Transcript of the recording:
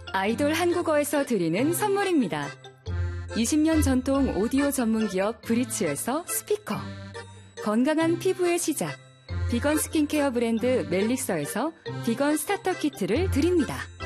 아이돌 한국어에서 드리는 선물입니다. 20년 전통 오디오 전문기업 브리츠에서 스피커, 건강한 피부의 시작, 비건 스킨케어 브랜드 멜릭서에서 비건 스타터 키트를 드립니다.